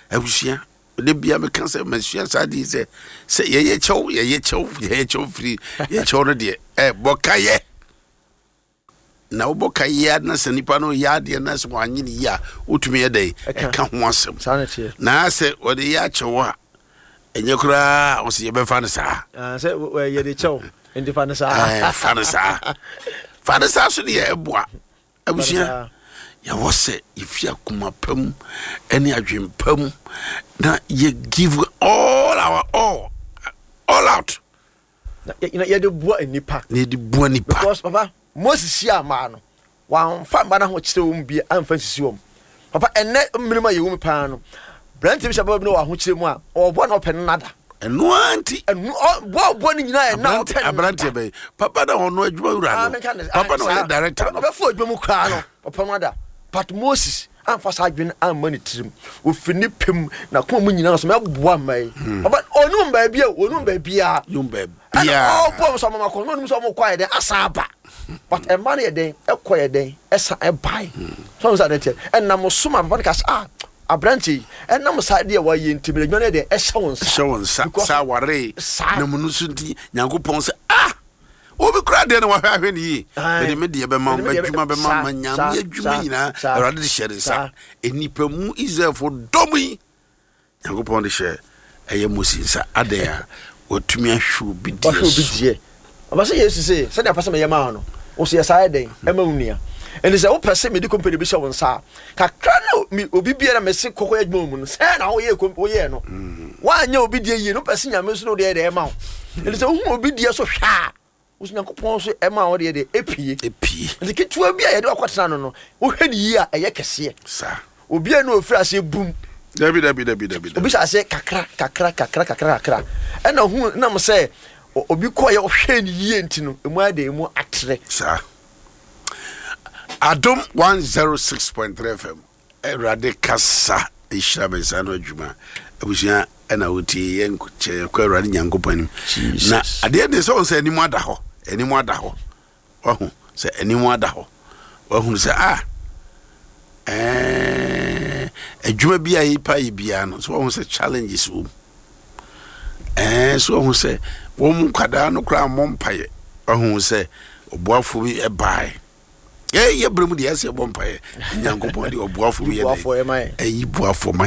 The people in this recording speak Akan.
Abusia de bia me kan say masua sadi say ye chow free ye chow no de bokaye na obokaye na sanipa no ya de na so anyi ni ya utumi ye dey ka ho asem na say o de ya chow a enye kura o se ye be fa no sa say ye de chow indi fa no sa fa no sa so de ye eboa abusia ya wose if ya kuma pam any adwem pam na you give all out you know you de bua nipa because papa Moses ya ma no wan fa ba na ho kire wo bi amfa sisi wo papa enne mmirima ye wo pa no brand bi shabab no wa ho kire mu a obo na open nada eno anti bo ni nyina na open abrante be papa na hono adwuma wura no papa na o director no be fo adwuma kra no papa nada but Moses amfa sa adwen amani trim wo fini pem na ko mu nyina so me boa mai papa onum ba bia oh so mama ko onum so mo kwae den asaba but a man ye den ekoye den esa e bai so so that and na mo soma papa ka abranchi and na mo sa de wa ye ntimire dwon den e hyewon sa ware na munu sunti nyankopon se obi kura de na wa hwe ni be me de be ma adwuma be ma nyam adwuma nyina erade de share sa enipa mu Israel for domi nyankopon de share eye Moses adea otumi ahwu bi die abase yesu se na pasa me yema no o se yesa den ema unia eni se wo pese me di company bi se won sa kakra na obi biara me se kokko adwuma mu no se na wo ye no wa anya obi die yi no pese nyame so no de ema wo eni se wo obi die so hwa Usunyankopon so ema wo de epie nti ketua bia ye de akwatena no wo hwe ni yi a eye kese sa obi anu ofira se bum dabi obi sa se kakra ena hu na mo se obi ko ye hwe ni yi enti no emu ade emu atre sa Adom 106.3 FM erade kasa ishrabe sano adwuma abusia ena wuti yenche kwa erade nyankopon na ade de so se enimu ada ho wahu se enimu ada ho wahu se adwuma bia yipa yibia no so wahu se challenges wo so wahu se wo mu kwada no kra mompaye wahu se oboafo bi e bai ye bremu de ase bompaye nyankopon de oboafo bi ye e yi boafo